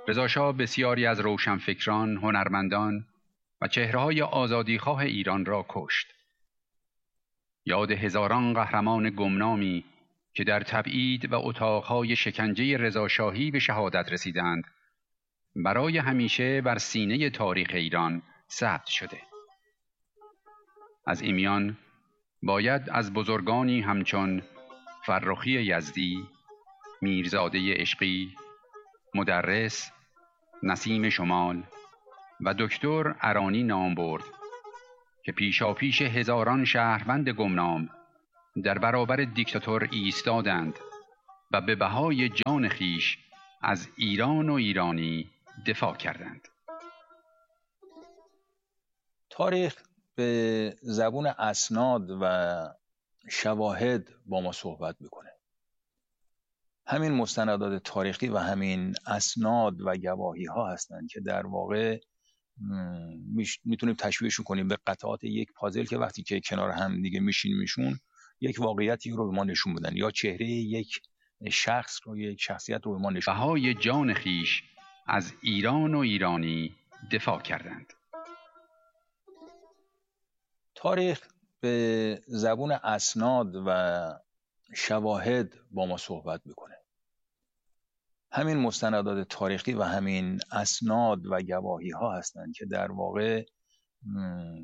رضا شاه بسیاری از روشنفکران، هنرمندان و چهره‌های آزادیخواه ایران را کشت. یاد هزاران قهرمان گمنامی که در تبعید و اتاقهای شکنجه رضاشاهی به شهادت رسیدند، برای همیشه بر سینه تاریخ ایران ثبت شده. از این میان باید از بزرگانی همچون فرخی یزدی، میرزاده عشقی، مدرس، نسیم شمال و دکتر ارانی نام برد که پیشاپیش هزاران شهروند گمنام در برابر دیکتاتور ایستادند و به بهای جان خیش از ایران و ایرانی دفاع کردند. تاریخ به زبون اسناد و شواهد با ما صحبت میکنه. همین مستندات تاریخی و همین اسناد و گواهی ها هستند که در واقع میتونیم تشبیهشون کنیم به قطعات یک پازل که وقتی که کنار هم دیگه میشینیمشون یک واقعیتی رو به ما نشون بدن، یا چهره یک شخص رو، یک شخصیت رو به ما نشون بدن. بهای جان خیش از ایران و ایرانی دفاع کردند. تاریخ به زبون اسناد و شواهد با ما صحبت میکنه. همین مستندات تاریخی و همین اسناد و گواهی ها هستند که در واقع